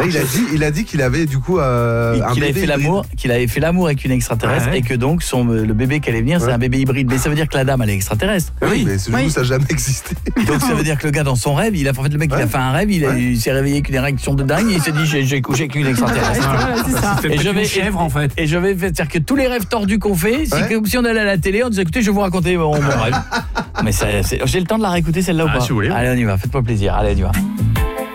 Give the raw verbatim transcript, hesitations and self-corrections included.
il a dit, il a dit qu'il avait du coup euh, un qu'il avait bébé fait l'amour, hybride. qu'il avait fait l'amour avec une extraterrestre Ouais. et que donc son le bébé qui allait venir, c'est Ouais. un bébé hybride. Mais ça veut dire que la dame elle est extraterrestre. Oui, mais ce Oui. jour ça n'a jamais existé. Donc ça veut dire que le gars dans son rêve, il a en fait le mec il a Ouais. fait un rêve, il, a- Ouais. il s'est réveillé avec une érection de dingue et il s'est dit j'ai, j'ai couché avec une extraterrestre. Voilà, c'est ça. C'est Et peut-être je une vais- chèvre en fait. Et je vais faire dire que tous les rêves tordus qu'on fait, c'est Ouais. comme si on allait à la télé, on disait écoutez, je vais vous raconter mon, mon rêve. Mais ça, c'est- j'ai le temps de la réécouter celle-là Ah, ou pas si vous voulez. Allez, on y va, faites-moi plaisir. Allez, on y va.